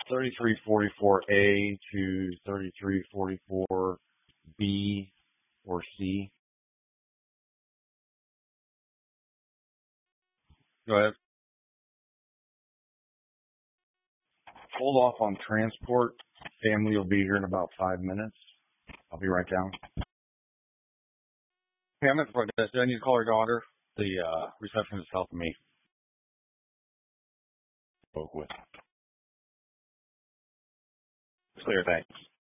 3344A to 3344B or C. Go ahead. Hold off on transport. Family will be here in about 5 minutes. I'll be right down. Hey, I'm at the front desk. Do I need to call her daughter? The receptionist helping me. Spoke with. Clear, thanks.